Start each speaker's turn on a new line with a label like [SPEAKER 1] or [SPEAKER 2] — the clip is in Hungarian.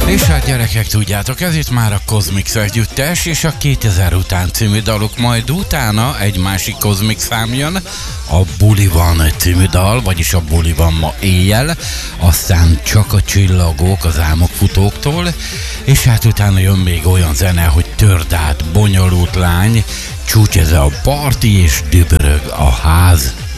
[SPEAKER 1] És hát gyerekek, tudjátok, ez itt már a Cosmix együttes, és a 2000 után című dalok, majd utána egy másik Cosmix szám jön, a Buli van című dal, vagyis a Buli van ma éjjel, aztán csak a csillagok az álmokfutóktól, és hát utána jön még olyan zene, hogy törd át, bonyolult lány, csúcs ez a parti és dübörög a ház.